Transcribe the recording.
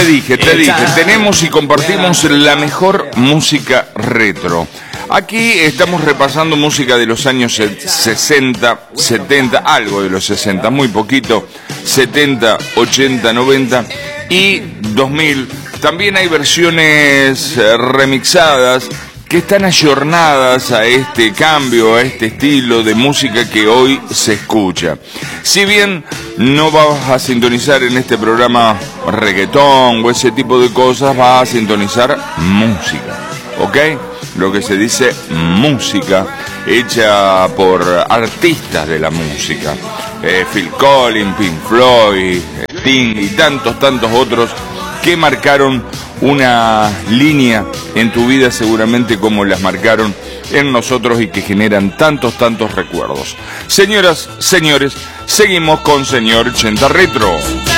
te dije, tenemos y compartimos la mejor música retro. Aquí estamos repasando música de los años 60, 70, algo de los 60, muy poquito, 70, 80, 90 y 2000. También hay versiones remixadas que están ayornadas a este cambio, a este estilo de música que hoy se escucha. Si bien no vas a sintonizar en este programa reggaetón o ese tipo de cosas, vas a sintonizar música, ¿ok? Lo que se dice música hecha por artistas de la música. Phil Collins, Pink Floyd, Sting y tantos otros que marcaron una línea en tu vida seguramente como las marcaron en nosotros y que generan tantos recuerdos. Señoras, señores, seguimos con Señor 80 Retro.